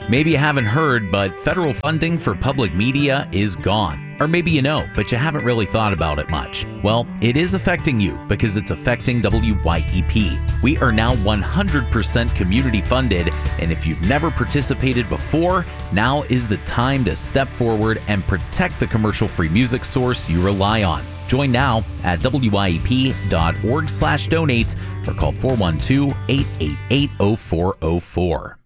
Maybe you haven't heard, but federal funding for public media is gone. Or maybe you know, but you haven't really thought about it much. Well, it is affecting you because it's affecting WYEP. We are now 100% community funded, and if you've never participated before, now is the time to step forward and protect the commercial-free music source you rely on. Join now at wyep.org/donate or call 412-888-0404.